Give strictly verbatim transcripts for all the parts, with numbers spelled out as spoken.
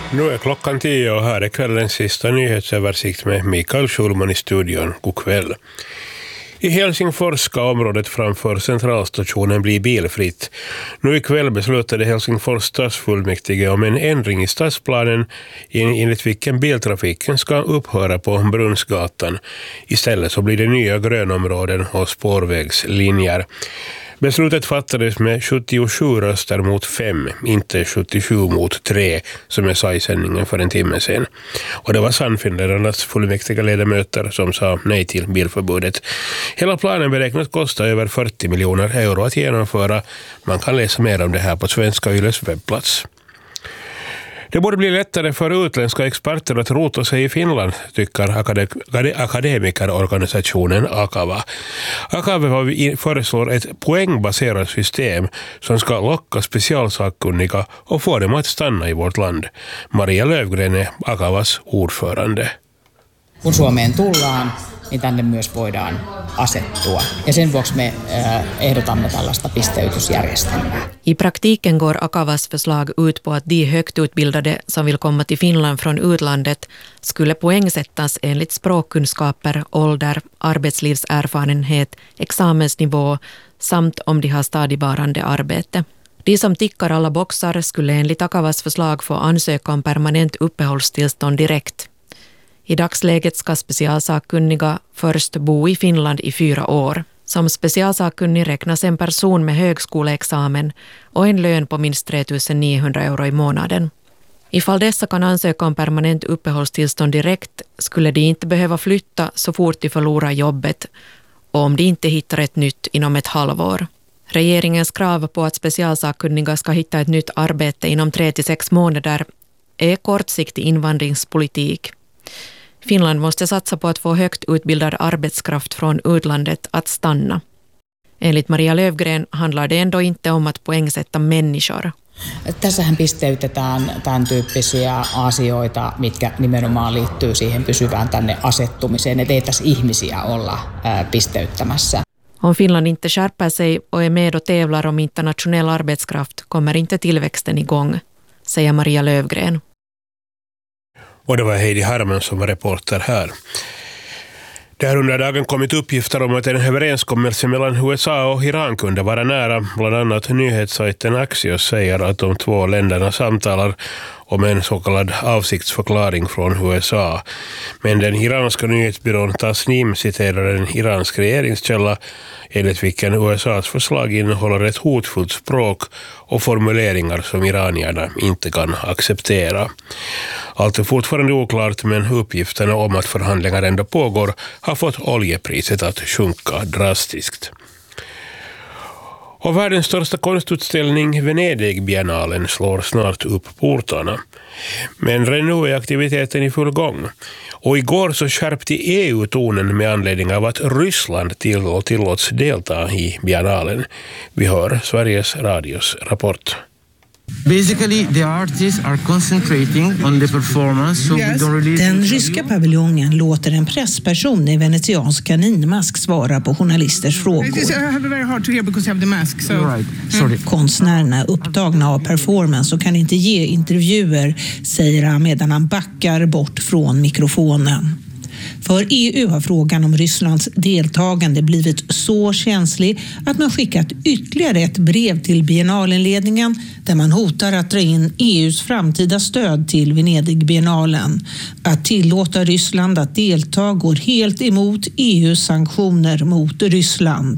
Nu är klockan tio och här är kvällens sista nyhetsöversikt med Mikael Schulman i studion. God kväll. I Helsingfors ska området framför centralstationen bli bilfritt. Nu ikväll beslutade Helsingfors stadsfullmäktige om en ändring i stadsplanen enligt vilken biltrafiken ska upphöra på Brunnsgatan. Istället så blir det nya grönområden och spårvägslinjer. Beslutet fattades med sjuttiosju röster mot fem, inte sjuttiosju mot tre, som jag sa i sändningen för en timme sedan. Och det var Sannfinländarnas fullmäktiga ledamöter som sa nej till bilförbudet. Hela planen beräknas kosta över fyrtio miljoner euro att genomföra. Man kan läsa mer om det här på Svenska Yles webbplats. Det borde bli lättare för utländska experter att rota sig i Finland, tycker akade- akademikerorganisationen Akava. Akava föreslår ett poängbaserat system som ska locka specialsakkunniga och få dem att stanna i vårt land. Maria Lövgren är Akavas ordförande. Kun Suomeen tullaan, niin tänne myös voidaan asettua. Ja sen vuoksi me ehdotamme tällaista pisteytysjärjestelmää. I praktiken går Akavas förslag ut på att de högt utbildade som vill komma till Finland från utlandet skulle poängsättas enligt språkkunskaper, ålder, arbetslivserfarenhet, examensnivå samt om de har stadigvarande arbete. De som tickar alla boxar skulle enligt Akavas förslag få ansöka om permanent uppehållstillstånd direkt. I dagsläget ska specialsakkunniga först bo i Finland i fyra år. Som specialsakkunnig räknas en person med högskoleexamen och en lön på minst tre tusen niohundra euro i månaden. Ifall dessa kan ansöka om permanent uppehållstillstånd direkt skulle de inte behöva flytta så fort de förlorar jobbet och om de inte hittar ett nytt inom ett halvår. Regeringens krav på att specialsakkunniga ska hitta ett nytt arbete inom tre till sex månader är kortsiktig invandringspolitik. Finland måste satsa på att få högt utbildad arbetskraft från utlandet att stanna. Enligt Maria Lövgren handlar det ändå inte om att poängsätta människor. Tässähän pisteytetään tämän tyyppisiä asioita, mitkä nimenomaan liittyy siihen pysyvään tänne asettumiseen, että ei tässä ihmisiä olla pisteyttämässä. Om Finland inte skärper sig och är med och tävlar om internationell arbetskraft kommer inte tillväxten igång, säger Maria Lövgren. Och det var Heidi Harman som var reporter här. Det har under dagen kommit uppgifter om att en överenskommelse mellan U S A och Iran kunde vara nära. Bland annat nyhetssajten Axios säger att de två länderna samtalar om en så kallad avsiktsförklaring från U S A. Men den iranska nyhetsbyrån Tasnim citerar en iransk regeringskälla enligt vilken U S A:s förslag innehåller ett hotfullt språk och formuleringar som iranierna inte kan acceptera. Allt är fortfarande oklart, men uppgifterna om att förhandlingar ändå pågår har fått oljepriset att sjunka drastiskt. Och världens största konstutställning Venedig-biennalen slår snart upp portarna. Men redan är aktiviteten i full gång. Och igår så skärpte E U tonen med anledning av att Ryssland till tillåts delta i biennalen. Vi hör Sveriges Radios rapport. Basically, the artists are concentrating on the performance, so yes. we don't really... Den ryska paviljongen låter en pressperson i venetiansk kaninmask svara på journalisters frågor. I have a very hard to hear because I have the mask. So. Right. Sorry. Konstnärerna är upptagna av performance och kan inte ge intervjuer, säger han medan han backar bort från mikrofonen. För E U har frågan om Rysslands deltagande blivit så känslig att man skickat ytterligare ett brev till biennalenledningen där man hotar att dra in E U:s framtida stöd till Venedig-biennalen. Att tillåta Ryssland att delta går helt emot E U:s sanktioner mot Ryssland.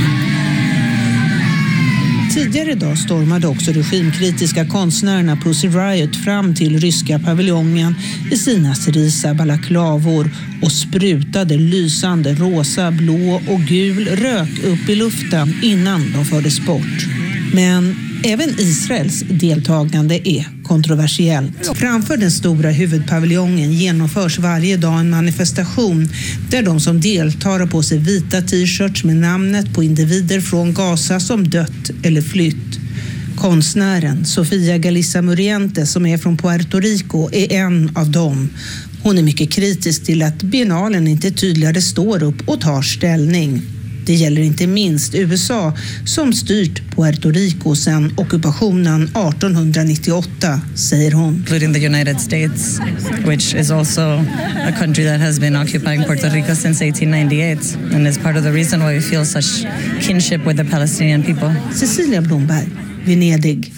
Tidigare idag stormade också regimkritiska konstnärerna Pussy Riot fram till ryska paviljongen i sina cerisa balaklavor och sprutade lysande rosa, blå och gul rök upp i luften innan de fördes bort. Men även Israels deltagande är kontroversiellt. Framför den stora huvudpaviljongen genomförs varje dag en manifestation där de som deltar har på sig vita t-shirts med namnet på individer från Gaza som dött eller flytt. Konstnären Sofia Galissa Muriente, som är från Puerto Rico, är en av dem. Hon är mycket kritisk till att biennalen inte tydligare står upp och tar ställning. Det gäller inte minst U S A som styrt Puerto Rico sedan ockupationen arton nittioåtta, säger hon. Including the United States, which is also a country that has been occupying Puerto Rico since eighteen ninety-eight and is part of the reason why we feel such kinship with the Palestinian people. Cecilia Blomberg, Venedig.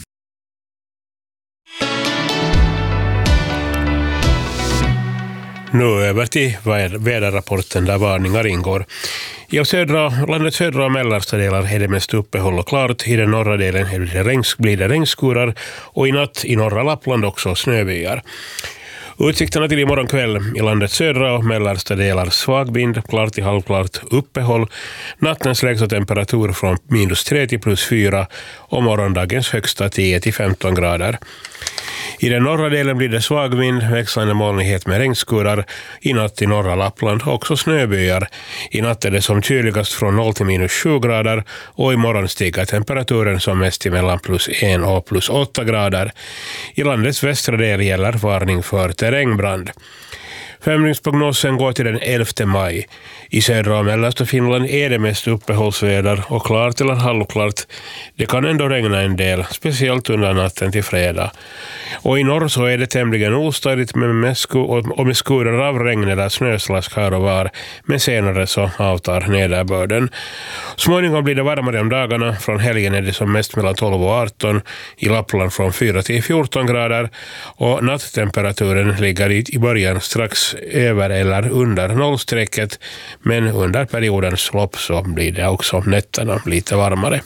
Nu över till väderrapporten där varningar ingår. I södra, landets södra och mellersta delar är det mest uppehåll och klart. I den norra delen är det regns, blir det regnskurar och i natt i norra Lappland också snöbyar. Utsikterna till imorgon kväll i landets södra och mellersta delar svag vind, klart till halvklart uppehåll. Nattens lägsta temperatur från minus tre till plus fyra och morgondagens högsta tio till femton grader. I den norra delen blir det svag vind, växlande molnighet med regnskurar. I natt i norra Lappland också snöbyar. I natt är det som kyligast från noll till minus sju grader och imorgon stiger temperaturen som mest till mellan plus en och plus åtta grader. I landets västra del gäller varning för terrängbrand. Femdygnsprognosen går till den elfte maj. I södra och mellersta Finland är det mest uppehållsväder och klart eller halvklart. Det kan ändå regna en del, speciellt under natten till fredag. Och i norr så är det tämligen ostadigt med, med, sku- och med skurar av regn eller snöslask här och var, men senare så avtar nederbörden. Småningom blir det varmare om dagarna. Från helgen är det som mest mellan tolv och arton, i Lappland från fyra till fjorton grader och natttemperaturen ligger i, i början strax över eller under nollstrecket, men under periodens lopp så blir det också nätterna lite varmare.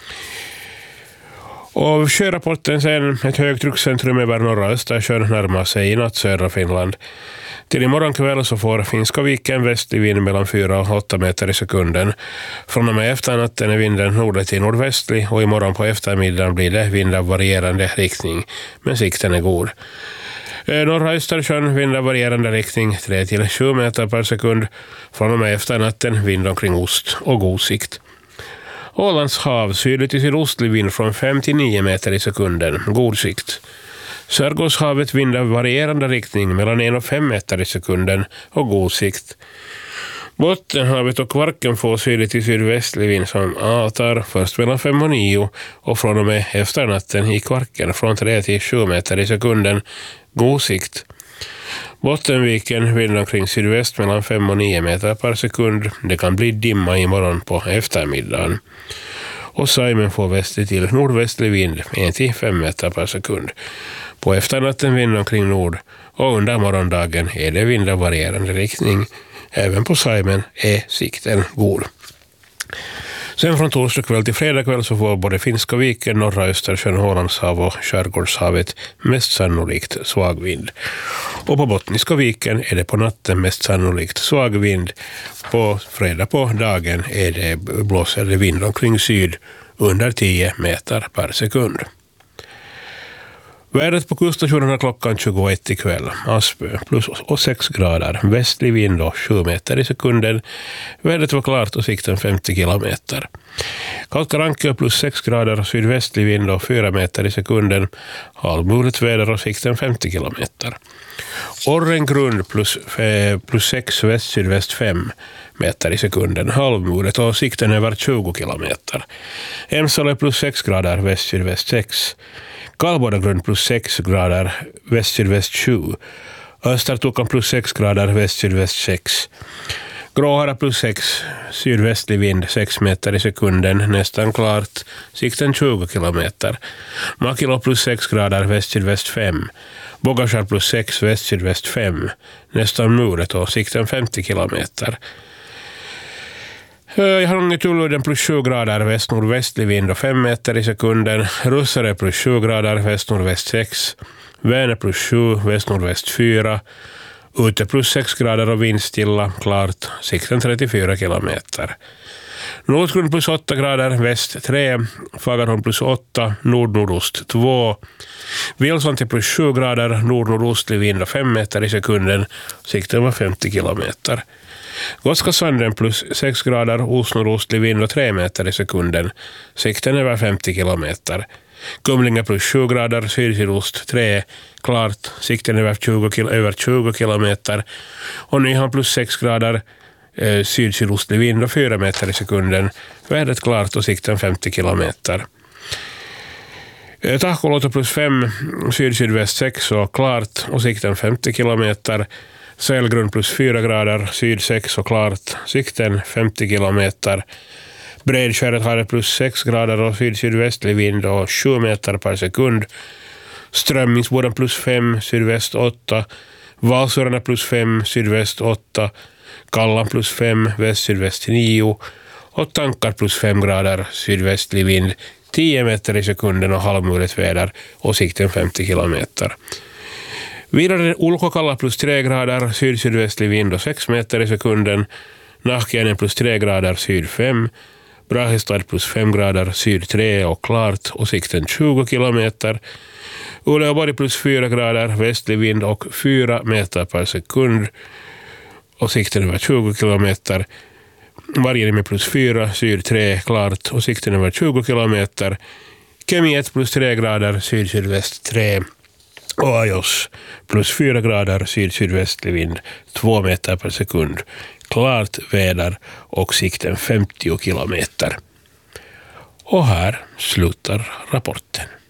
Och sjörapporten sen, ett högtryckscentrum över norra Östersjön närmar sig i natt södra Finland. Till imorgon kväll så får Finska viken västlig vind mellan fyra och åtta meter i sekunden. Från och med efternatten är vinden nordlig till nordvästlig och imorgon på eftermiddagen blir det vind av varierande riktning, men sikten är god. Norra Östersjön vind av varierande riktning tre till sju meter per sekund. Från och med efternatten vind omkring ost och god sikt. Ålands hav sydlig till sydostlig vind från fem till nio meter i sekunden, god sikt. Sörgårdshavet vind av varierande riktning mellan en och fem meter i sekunden och god sikt. Bottenhavet och Kvarken får sydlig till sydvästlig vind som avtar först mellan fem och nio och från och med efternatten i Kvarken från tre till sju meter i sekunden, god sikt. Bottenviken vind omkring sydväst mellan fem och nio meter per sekund. Det kan bli dimma imorgon på eftermiddagen. Och Saimen får västlig till nordvästlig vind en till fem meter per sekund. På efternatten vind omkring nord och under morgondagen är det vind av varierande riktning. Även på Saimen är sikten god. Sen från torsdag kväll till fredag kväll så får både Finska viken, norra Östersjön, Ålandshav och Skärgårdshavet mest sannolikt svag vind. Och på Bottniska viken är det på natten mest sannolikt svag vind. På fredag på dagen är det blåser det vind omkring syd under tio meter per sekund. Vädret på kuststationerna klockan tjugoett ikväll. Aspö plus sex grader. Västlig vind och sju meter i sekunden. Vädret var klart och sikten femtio kilometer. Kalkarankö plus sex grader. Sydvästlig vind och fyra meter i sekunden. Halvmuret väder och sikten femtio kilometer. Orrengrund plus, plus sex väst sydväst fem meter i sekunden. Halvmuret och sikten över tjugo kilometer. Emsale plus sex grader. Väst sydväst sex. Kalbodagrund plus sex grader, väst-sydväst sju. Östertukan plus sex grader, väst-sydväst sex. Gråhara plus sex, sydvästlig vind sex meter i sekunden, nästan klart, sikten tjugo kilometer. Makilo plus sex grader, väst-sydväst fem. Bogaskär plus sex, väst-sydväst fem. Nästan muret och sikten femtio kilometer. Jag har långt Ulluden plus sju grader, väst-nordvästlig vind och fem meter i sekunden. Russare plus sju grader, väst-nordväst sex. Vänä plus sju, väst-nordväst fyra. Ute plus sex grader och vindstilla, klart, sikten trettiofyra kilometer. Nordgrund plus åtta grader, väst tre. Fagerholm plus åtta, nord-nordost två. Wilson till plus sju grader, nord-nordostlig vind och fem meter i sekunden. Sikten var femtio kilometer. Goskasanden plus sex grader, osnordostlig vind och tre meter i sekunden. Sikten över femtio kilometer. Kumlinge plus sju grader, syd-sydost tre, klart, sikten över tjugo, över tjugo kilometer. Och Nyhamn plus sex grader, eh, syd-sydostlig vind och fyra meter i sekunden. Vädret klart och sikten femtio kilometer. Eh, Tahkoluoto plus fem, syd-sydväst sex och klart och sikten femtio kilometer. Sälgrund plus fyra grader, syd sex och klart, sikten femtio kilometer. Bredskäret har plus sex grader och syd-sydvästlig vind och sju meter per sekund. Strömmingsboden plus fem, sydväst åtta. Valsurarna plus fem, sydväst åtta. Kallan plus fem, väst-sydväst nio. Och Tankar plus fem grader, sydvästlig vind, tio meter i sekunden och halvmulet väder och sikten femtio kilometer. Vidare Ulkokalla plus tre grader, syd-sydvästlig vind och sex meter i sekunden. Nahkiainen plus tre grader, syd fem. Brahistad plus fem grader, syd tre och klart och sikten tjugo kilometer. Uleåborg plus fyra grader, västlig vind och fyra meter per sekund och sikten över tjugo kilometer. Vargeniemi plus fyra, syd tre, klart och sikten över tjugo kilometer. Kemi ett plus tre grader, syd-sydväst tre. Och Ajos plus fyra grader, syd-sydvästlig vind, två meter per sekund. Klart väder och sikten femtio kilometer. Och här slutar rapporten.